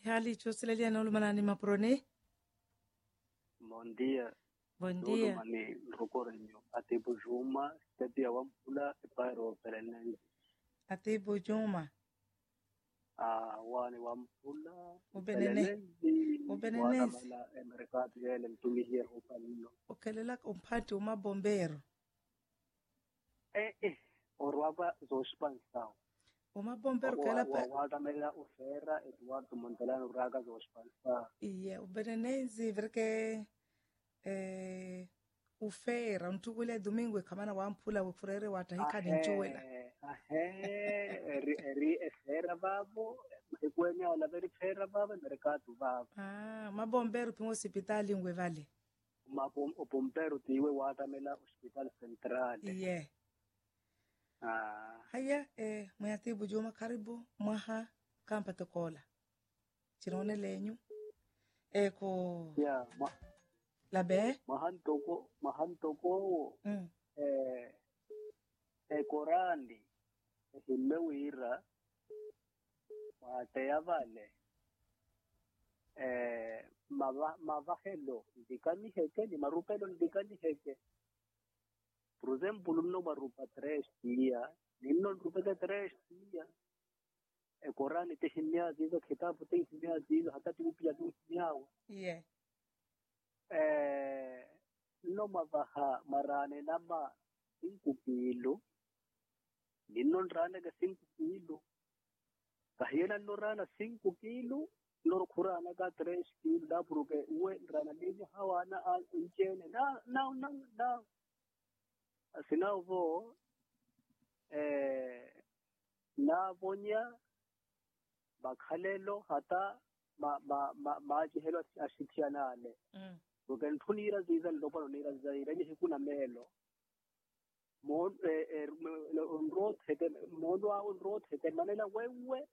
hali choselelia na ulumana maprone. Bom dia. Bom Tudo dia. mani rokorenyo. Ati bujuma, steti ya wampula, eparo perenenzi. Ate bojoma. Wani wampula, Ubenene. wala Ubenenezi. mala emerikati yele mtumihie upalilo. Ukelela umpati umabombero. Orwaba zospansao. Umabombero kela pa. Wata mela ufera, Eduardo Montalano raga zospansao. Iye ubenenezi vreke ufera untukule domingo kamana wampula wefurere watahika ninchuela. Eri efera babo, hikwenya wala veri fera babo, merikatu babo. Mabombero pingo hospitali ngwe vale. Upompero tiwe watamela hospital central. Iye. Haya mwati bujuma karibu mwaha kampa tokola. Chirone lenyu. Eko Ya, labe. mahantoko korandi himewira wateya vale mavahelo ndikaniheke ni marupelo ndikaniheke por exemplo no marupa 3 dia ninno rupele 3 dia korani te himya dizo kitabu te himya dizo hata tupia tu himyao Yeah. no mavaha marane nama 5 kilo ninno rane ga 5 kilo kahiyana no rana 5 kilo no kurana ga 3 kilo da buruke uwe rana nini hawana inchene na sinavo na vonya bakhalelo hata majihelo ashithianale Porque tunira ziza lopa nira zaira ni hikuna melo mon road hete mondo a road hete manela wewe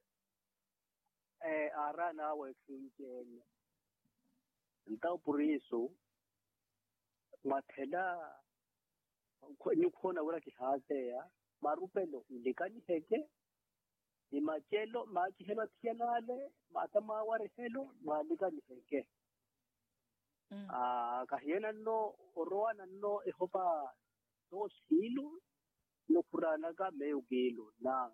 ara na we kinjene ntao por isso mathela ni khona wala ki hase ya marupelo ndikani heke ni machelo majihelo thianale matama ware helo malikani heke kahiyana no oroana no ehopa 2 kilo no kurana ka meio kilo na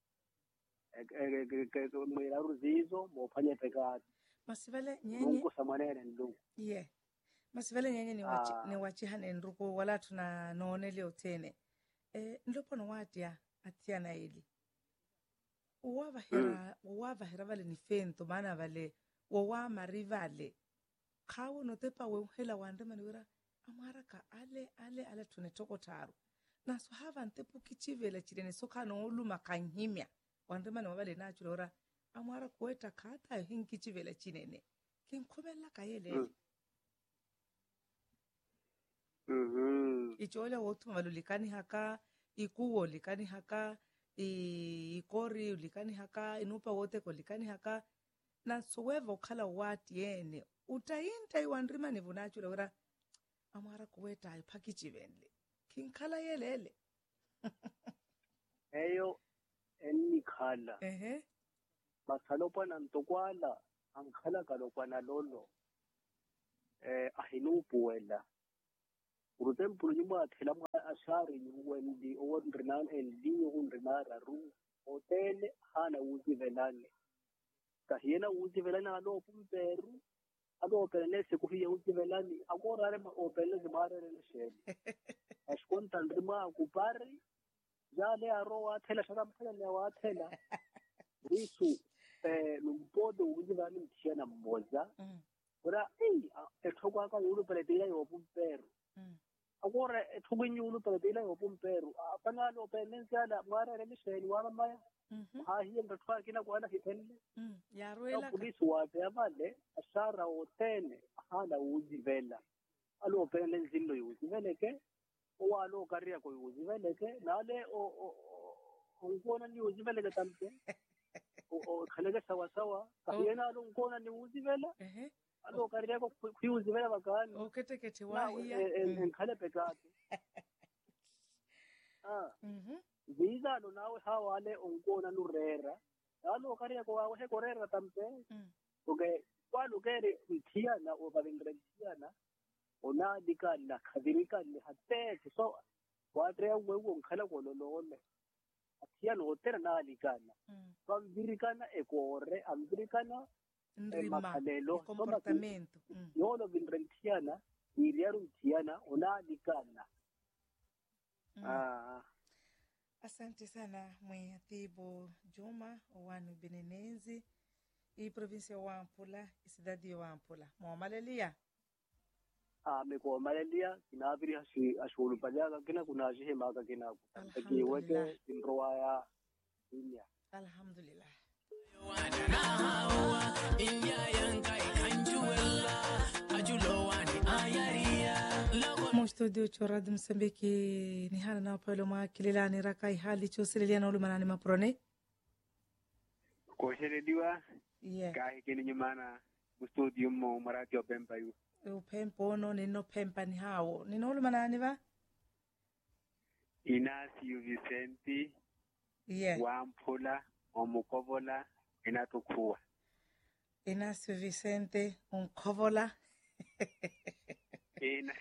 mera ruzizo mo phanye pekati Masivale nyenye. mungu samanene ndo Yeah. Masivale nyenye ni wachi hane nruko wala tuna noone leo tene. Ndopo no watia atiana ili. Uwava hera vale ni fento mana vale wawa marivale. Kawo no tepa we hela wande maniwira amaraka ale tunetoko taru na so hava ntepu kichivele chirene soka no uluma kanhimya wande mani wabale na chulora amara kueta kata hin kichivele chinene kinkomela kayele ichola wotu malulikani haka ikuwo likani haka ikori likani haka inupa wote ko likani haka na sowevo kala wati yene utayinta iwandrima nivunachula ura amara kuweta ipakichi venle kinkala yelele eyo eni khala basalopa na ntokwala ankhala kalopa na lolo ahinupuela por exemplo yuma thela mwa ashari wendi owondrinan eldi owondrinara ru hotel hana uzi velane kahiyena uzi velane alo pumperu ado opelene se kufiye uzivelani agora re opelene zimare re shele ashkonta ndima kupari jale aro wathela shaka mthela ne wathela risu lumpodo uzivani mthiana mmoja ora ethokwa ka yulu peletela yopumpero agora ethokwenyu peletela yopumpero apanalo opelene sala mare re shele wala maya hiye ndatwa kina kwana hitende ya ruela polisi wate abale ashara otene hala uzivela alo pele nzindo yuziveleke owalo karia ko yuziveleke nale ungona ni uziveleke tamte khaleke sawa sawa kahiyena alo ungona ni uzivela alo karia ko kuyuzivela bakani okete wahiya enkhale pekati visa lo nawe hawale ungona nurera alo karia ko wawe korera tamte okay kwalo kere mthiana o balengre mthiana ona dikana khadirika le hatte so wadre wewo ngkhala kololole athiana otera na dikana kwambirikana ekore ambirikana nrima makhalelo comportamento yolo binrentiana iriaru mthiana ona dikana Asante sana Mwatibo Juma wanu Benenenzi e província wa Ampula e cidade wa Ampula mwamalelia meko malalia kinabiri ashulu pajaga kina kuna jihe maka kina taki weke kinroaya inya alhamdulillah studio chorad Msambiki ni hana na palo ma kilila ni rakai hali chosilia na ulumana ni maprone ko diwa yeah kai kini nyumana studio mo marati o pempa yu upempo no nino pempa ni hao nino ulumana ni va Inacio Vicente yeah Wampula omukobola inatukua Inacio Vicente unkovola ina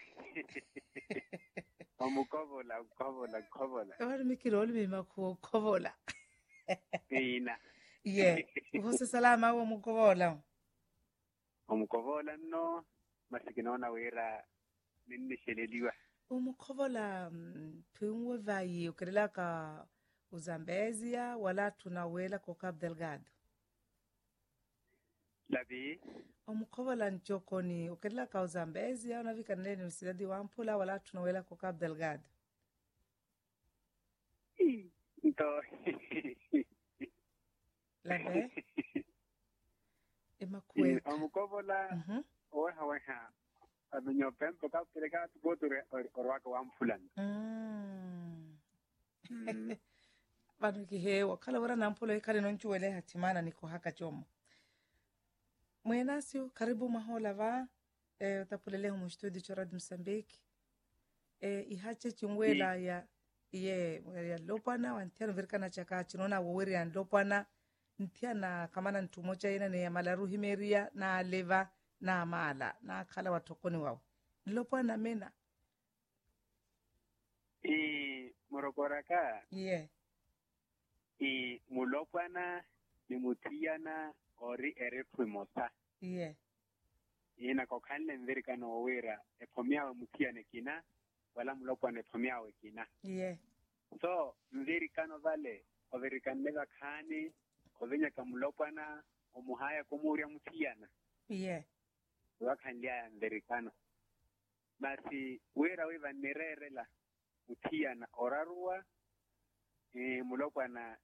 omukobola wari mikiroli mima kukovola ina yeah uhose salama wa mukovola omukobola no masikinaona wera ninnisheleliwa umukhovola phingwe vai ukerela ka uzambezia wala tunawela ko Cabo Delgado labi umukhovola njokoni ukerela ka uzambezia unavika nile universidade wa Ampula wala tunawela ko Cabo Delgado to labe emakweka omukobola oha adunyo pempo ka pereka tukoture orwaka wampulani vanhu kihewa khala wara nampulo ikhale nonchuwele hatimana niko haka chomo mwenasio karibu mahola va utapuleleho mu studio cho Radio Msambiki ihache chingwela ya ya lopana wantiano virkana chaka chinona woweri ya lopana ntiana kamana ntumo cha ina ne malaru himeria na leva na mala na khala watokoni wao lopana mena morokoraka yeah mulopwana ni mutiana ori erepwimosa yeah ina kokhanle mvirikano wowera epomiawe mutiane kina wala mulopwana epomiawe kina yeah so mvirikano vale ovirikanne vakhani ovenyaka mulopwana omuhaya komuria mutiana yeah wakhanlia ya mvirikano basi wera wevanirerela mutiana orarua mulopwana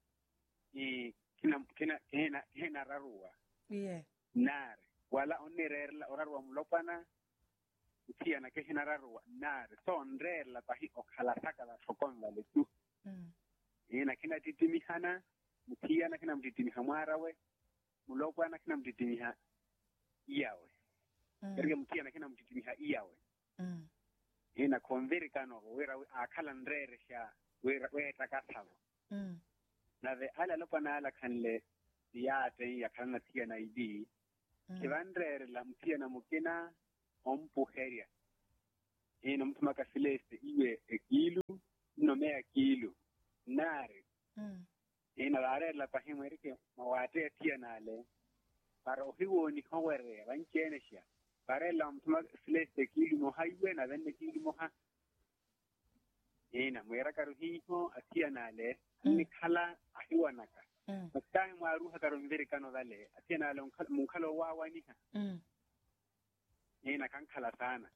kina rarua yeah nare wala onirerela orarua mulopwana mutiana ke hina rarua nare so onrerela pahi okhalasaka la sokonva letu ina kina titimihana mutiana kina mtitimiha mwarawe mulopwana kina mtitimiha iyawe erge mutiana kina mtitimiha iyawe ina konvirikano wera akhala nreresha wera takasavo na ve ala lopana ala kanle yate ya kana tia na idi kivandre la mtia na mukina ompuheria ina mtumaka sileste iwe ekilu no mea kilu nare ina lare la pahimu erike mawate tia nale para ohiwo ni hawere wanchenesha para la mtumaka sileste kilu mo haiwe na vende kilu mo ha ina mwera karuhiho atia nale ni khala ahiwanaka Makai maru hakarumvirikano vale atia nale munkalo wawaniha ina kankhala sana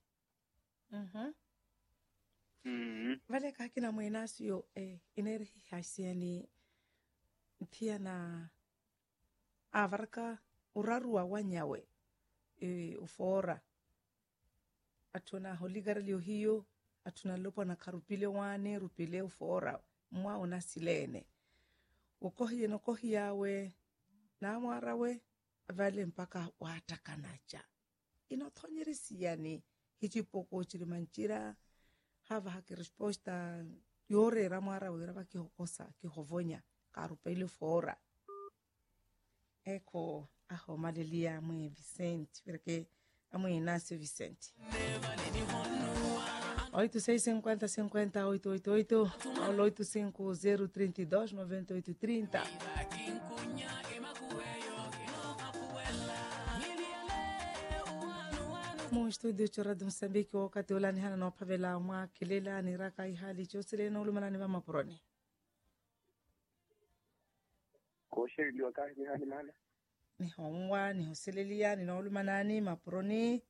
vale kakina mwenasio ineri hasiani ntia na avarka urarua wanyawe ufora atuna holigarlio hiyo atuna lopo na karupile wane rupile ufora mwa una silene ukohiye nokohi yawe na mwarawe vale mpaka watakanacha inothonyerisiani hichipoko chirimanchira hava haki resposta yore ra mwarawe ra vakihokosa kihovonya karupile fora eko aho malelia amwe Vicente porque amwe Inácio Vicente 865050 888 ao 85032 9830 mu studio chora de Moçambique wakati ulani hana na pavela mwa kilela ni raka ihali chosile na ulumana ni mama proni koshe liwa kazi hali mana ni honwa ni hoselelia ni na ulumana ni maproni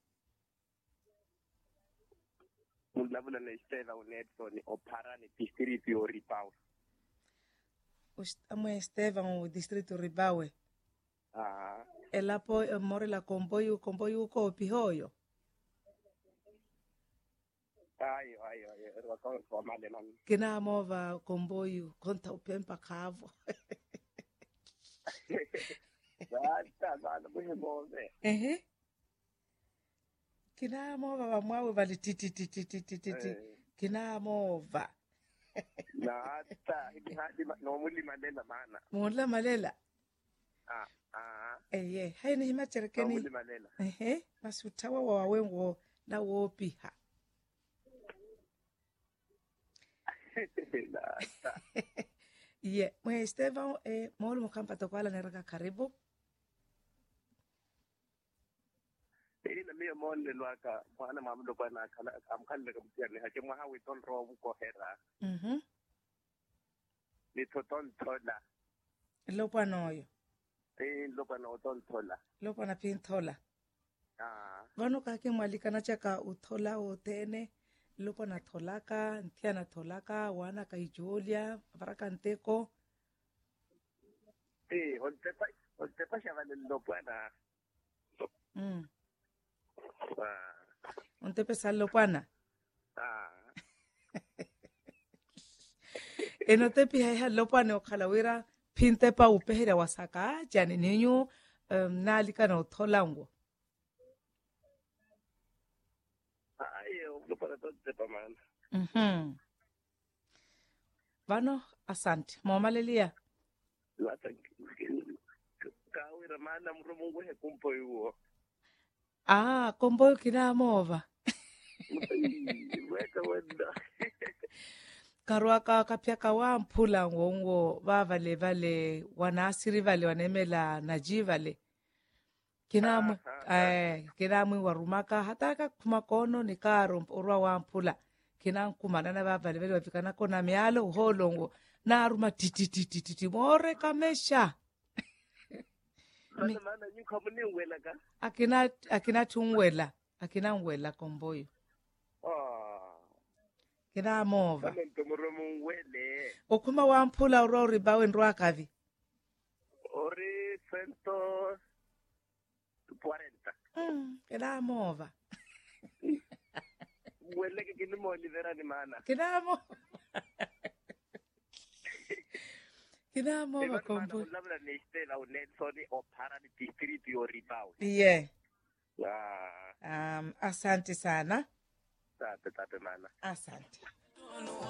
mulabula na Estela uneto ni opara ni distrito o Ripau amwe Estevan o distrito Ribawe elapo more la comboio ko pihoyo ayo rwaka kwa male nami kina mova comboio conta upempa kavo bana mwe move kina mova vamwawe vali titi kina mova na hata hivi hadi no muli malela mana mulla malela haini hima cherekeni muli malela masutawa wa wawengo na wopiha mwe Estevan molu mkampa tokwala neraka karibu ina mimi mole lwaka mwana mamudo kwa na amkhalle kamtiani hake mwa hawi ton ro ko hera ni toton tola lopanoyo lopano ton tola lopana pintola vano kake mwalikana chaka uthola otene lopana tholaka ntiana tholaka wana ka ijolia baraka nteko ontepa shavale lopana ontepe salopana enotepi haiha lopane okhalawira pintepa upehera wasaka jani ninyu nalika na utholango lopana tontepa man vano asante momalelia lata kawira mana mrumungu he kumpo yuo komboyo kina mova weka wenda karwaka kapyaka wa mphula ngongo vale wanasiri vale wanemela naji vale kinamwe warumaka hataka kumakono ni karo urwa wa mphula kinankumanana vale wafikana kona mialo uholongo naruma tititititi more kamesha mana nyuka muni wela ka akina tungwela akina ngwela komboyo kina mova ntomoromo wele okuma wa mphula urwa Ribawe ndwa kavi ori 140 kina mova wele ke kini mo libera ni mana kina mova kina mova komboyo labda ni Estela uneto ni opara ni distrito o Ripau asante sana tate mana asante